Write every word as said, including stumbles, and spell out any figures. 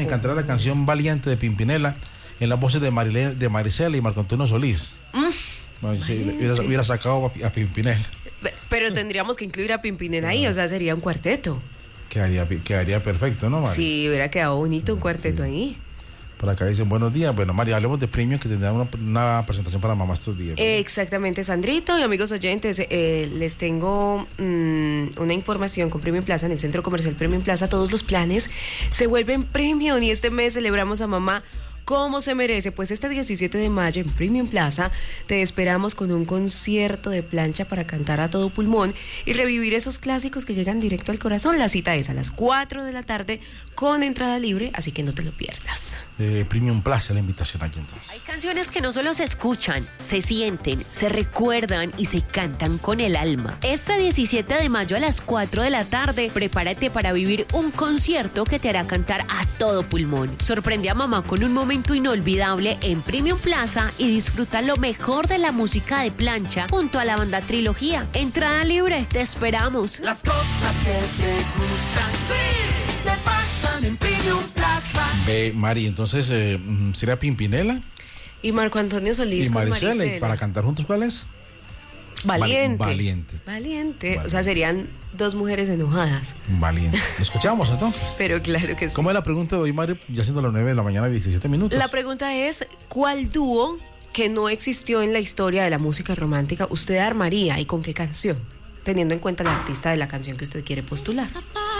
cantará la canción Valiente de Pimpinela en las voces de, Marile, de Maricela y Marco Antonio Solís. Mm, bueno, sí, hubiera, hubiera sacado a, a Pimpinela. Pero tendríamos que incluir a Pimpinela ahí, o sea, sería un cuarteto. Quedaría, quedaría perfecto, ¿no, Mari? Sí, hubiera quedado bonito un cuarteto sí. ahí. Por acá dicen buenos días. Bueno, María, hablemos de Premium, que tendrá una, una presentación para mamá estos días. Eh, exactamente, Sandrito y amigos oyentes, eh, les tengo mmm, una información con Premium Plaza. En el Centro Comercial Premium Plaza todos los planes se vuelven Premium y este mes celebramos a mamá como se merece. Pues este diecisiete de mayo en Premium Plaza te esperamos con un concierto de plancha para cantar a todo pulmón y revivir esos clásicos que llegan directo al corazón. La cita es a las cuatro de la tarde con entrada libre, así que no te lo pierdas. Eh, Premium Plaza, la invitación aquí entonces. Hay canciones que no solo se escuchan, se sienten, se recuerdan y se cantan con el alma. Este diecisiete de mayo a las cuatro de la tarde, prepárate para vivir un concierto que te hará cantar a todo pulmón. Sorprende a mamá con un momento inolvidable en Premium Plaza y disfruta lo mejor de la música de plancha junto a la banda Trilogía. Entrada libre, te esperamos. Las cosas que te gustan, sí, te pasan en Premium Plaza. Ve, Mari, entonces, eh, ¿será Pimpinela? Y Marco Antonio Solís y con Maricela, Maricela. ¿y para cantar juntos cuál es? Valiente. Val- valiente. Valiente. Valiente. O sea, serían dos mujeres enojadas. Valiente. ¿Lo escuchamos entonces? Pero claro que sí. ¿Cómo es la pregunta de hoy, Mari? Ya siendo las nueve de la mañana, diecisiete minutos. La pregunta es, ¿cuál dúo que no existió en la historia de la música romántica usted armaría y con qué canción? Teniendo en cuenta el artista de la canción que usted quiere postular.